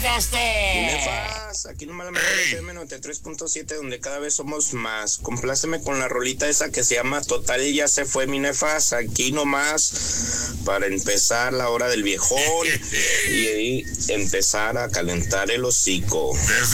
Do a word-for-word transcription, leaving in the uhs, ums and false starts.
Nefas, aquí nomás la mejor F M noventa y tres punto siete, donde cada vez somos más. Compláceme con la rolita esa que se llama Total y ya se fue, mi Nefas. Aquí nomás para empezar la hora del viejón y, y empezar a calentar el hocico.